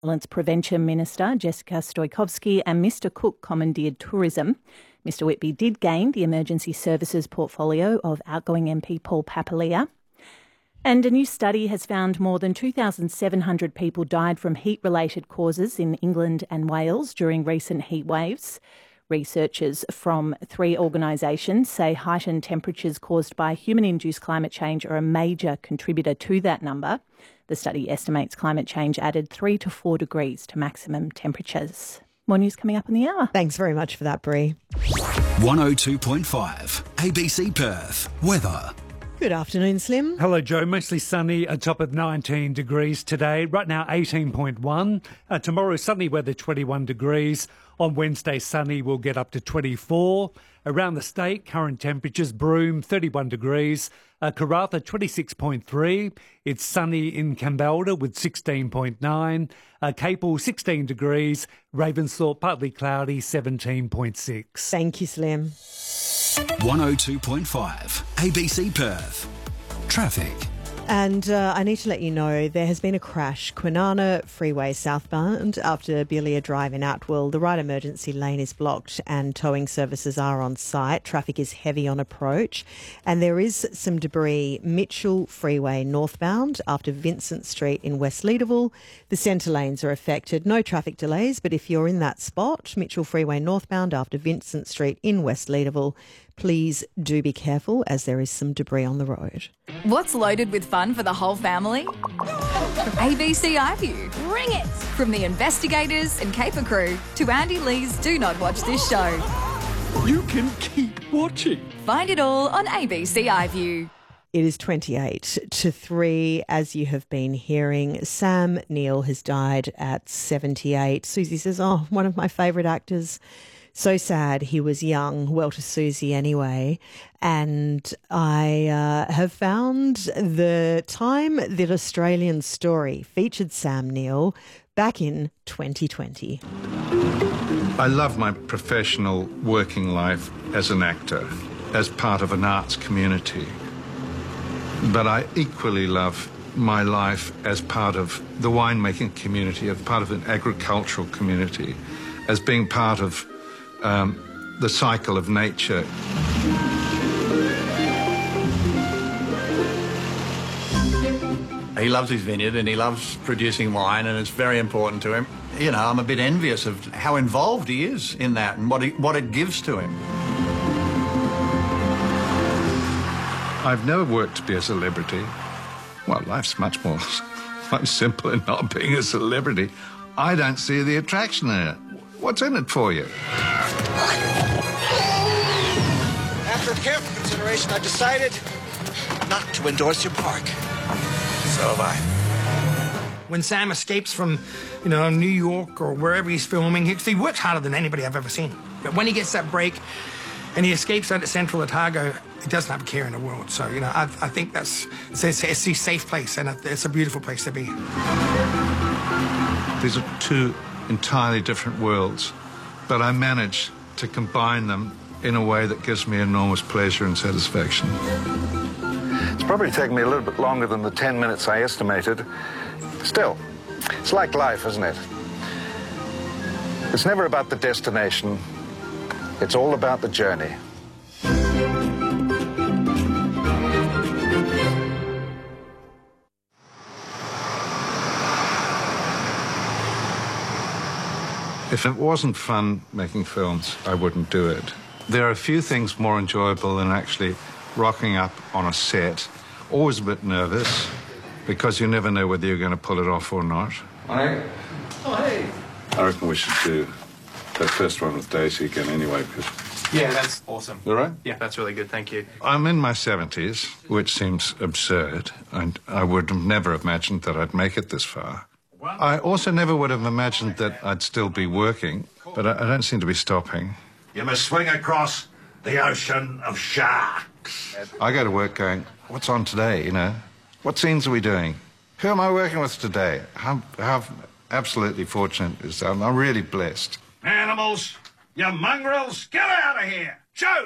Violence Prevention Minister Jessica Stoikovski and Mr Cook commandeered tourism. Mr Whitby did gain the emergency services portfolio of outgoing MP Paul Papalia. And a new study has found more than 2,700 people died from heat-related causes in England and Wales during recent heat waves. Researchers from 3 organisations say heightened temperatures caused by human-induced climate change are a major contributor to that number. The study estimates climate change added 3 to 4 degrees to maximum temperatures. More news coming up in the hour. Thanks very much for that, Bree. 102.5 ABC Perth. Weather. Good afternoon, Slim. Hello, Joe. Mostly sunny, a top of 19 degrees today. Right now, 18.1. Tomorrow, sunny weather, 21 degrees. On Wednesday, sunny, we'll get up to 24. Around the state, current temperatures, Broome, 31 degrees. Karratha, 26.3. It's sunny in Kambalda with 16.9. Capel, 16 degrees. Ravensthorpe, partly cloudy, 17.6. Thank you, Slim. 102.5 ABC Perth. Traffic. And I need to let you know there has been a crash, Kwinana Freeway southbound after Belia Drive in Atwell. The right emergency lane is blocked and towing services are on site. Traffic is heavy on approach. And there is some debris, Mitchell Freeway northbound after Vincent Street in West Leederville. The centre lanes are affected. No traffic delays, but if you're in that spot, Mitchell Freeway northbound after Vincent Street in West Leederville, please do be careful as there is some debris on the road. What's loaded with fun for the whole family? ABC iView. Bring it! From the investigators and caper crew to Andy Lee's Do Not Watch This Show. You can keep watching. Find it all on ABC iView. It is 28 to 3, as you have been hearing. Sam Neill has died at 78. Susie says, oh, one of my favourite actors. So sad he was young, well to Susie anyway. And I have found the time that Australian Story featured Sam Neill back in 2020. I love my professional working life as an actor, as part of an arts community. But I equally love my life as part of the winemaking community, as part of an agricultural community, as being part of the cycle of nature. He loves his vineyard and he loves producing wine, and it's very important to him. You know, I'm a bit envious of how involved he is in that and what it gives to him. I've never worked to be a celebrity. Well, life's much simpler than not being a celebrity. I don't see the attraction in it. What's in it for you? After careful consideration, I've decided not to endorse your park. So have I. When Sam escapes from, New York or wherever he's filming, he works harder than anybody I've ever seen. But when he gets that break and he escapes out of Central Otago, he doesn't have a care in the world. So, I think it's a safe place, and it's a beautiful place to be. These are 2 entirely different worlds, but I manage to combine them in a way that gives me enormous pleasure and satisfaction. It's probably taken me a little bit longer than the 10 minutes I estimated. Still, it's like life, isn't it? It's never about the destination. It's all about the journey. If it wasn't fun making films, I wouldn't do it. There are a few things more enjoyable than actually rocking up on a set. Always a bit nervous, because you never know whether you're going to pull it off or not. Hi. Oh, hey. I reckon we should do that first one with Daisy again anyway, because... Yeah, that's awesome. All right? Yeah, that's really good, thank you. I'm in my 70s, which seems absurd, and I would have never imagined that I'd make it this far. I also never would have imagined that I'd still be working, but I don't seem to be stopping. You must swing across the ocean of sharks. I go to work going, what's on today, What scenes are we doing? Who am I working with today? How absolutely fortunate is that? I'm really blessed. Animals, you mongrels, get out of here! Show!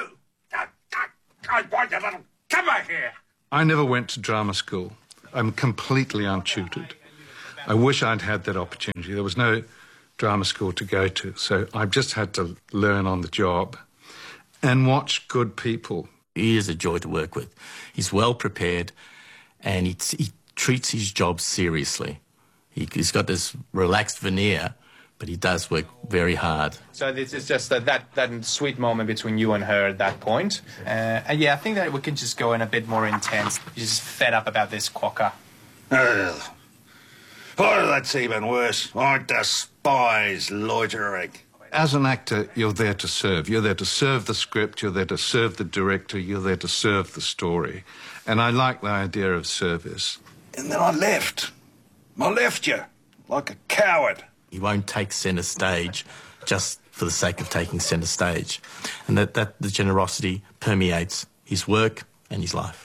I want you little... Come back here! I never went to drama school. I'm completely untutored. I wish I'd had that opportunity. There was no drama school to go to, so I've just had to learn on the job and watch good people. He is a joy to work with. He's well prepared and he treats his job seriously. He's got this relaxed veneer, but he does work very hard. So this is just that sweet moment between you and her at that point. And yeah, I think that we can just go in a bit more intense. You're just fed up about this quokka. Oh, that's even worse. I despise loitering. As an actor, you're there to serve. You're there to serve the script, you're there to serve the director, you're there to serve the story. And I like the idea of service. And then I left. I left you, like a coward. He won't take centre stage just for the sake of taking centre stage. And that the generosity permeates his work and his life.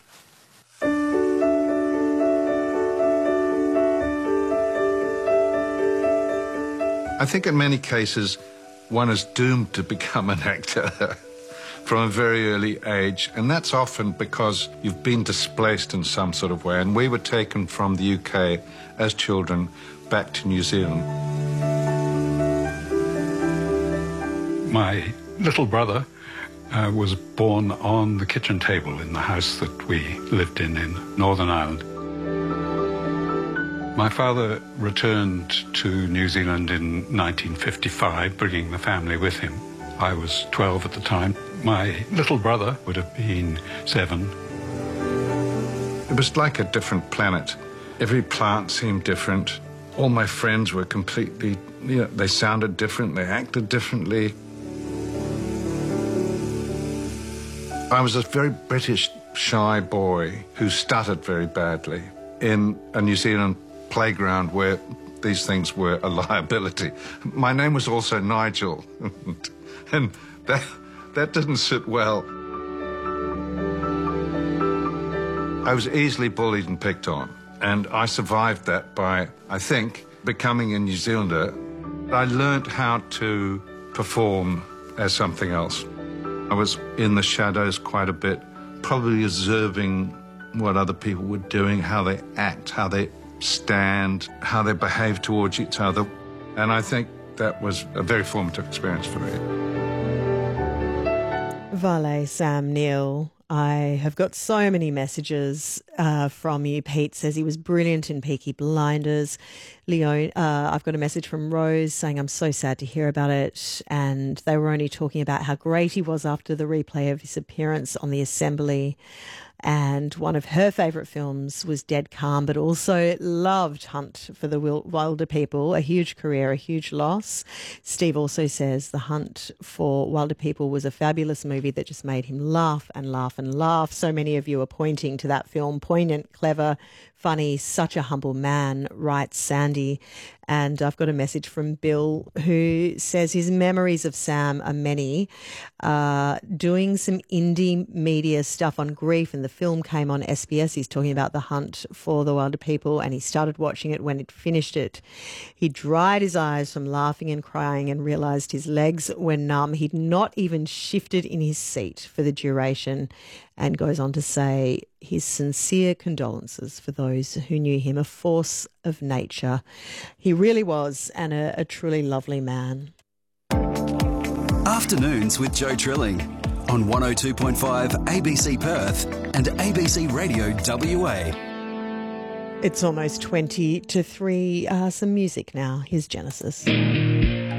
I think in many cases, one is doomed to become an actor from a very early age, and that's often because you've been displaced in some sort of way. And we were taken from the UK as children back to New Zealand. My little brother was born on the kitchen table in the house that we lived in Northern Ireland. My father returned to New Zealand in 1955, bringing the family with him. I was 12 at the time. My little brother would have been 7. It was like a different planet. Every plant seemed different. All my friends were completely, they sounded different, they acted differently. I was a very British, shy boy who stuttered very badly in a New Zealand playground where these things were a liability. My name was also Nigel, and that didn't sit well. I was easily bullied and picked on, and I survived that by, I think, becoming a New Zealander. I learnt how to perform as something else. I was in the shadows quite a bit, probably observing what other people were doing, how they act, how they stand, how they behave towards each other. And I think that was a very formative experience for me. Valet Sam Neill, I have got so many messages from you. Pete says he was brilliant in Peaky Blinders. Leon, I've got a message from Rose saying I'm so sad to hear about it, and they were only talking about how great he was after the replay of his appearance on The Assembly. And one of her favourite films was Dead Calm, but also loved Hunt for the Wilder People. A huge career, a huge loss. Steve also says The Hunt for Wilder People was a fabulous movie that just made him laugh and laugh and laugh. So many of you are pointing to that film. Poignant, clever, funny, such a humble man, writes Sandy. And I've got a message from Bill who says his memories of Sam are many. Doing some indie media stuff on grief, and the film came on SBS. He's talking about The Hunt for the Wilder People, and he started watching it when it finished it. He dried his eyes from laughing and crying and realised his legs were numb. He'd not even shifted in his seat for the duration, and goes on to say his sincere condolences for those who knew him, a force of nature. He really was, and a truly lovely man. Afternoons with Joe Trilling on 102.5 ABC Perth and ABC Radio WA. It's almost 20 to 3. Some music now. Here's Genesis.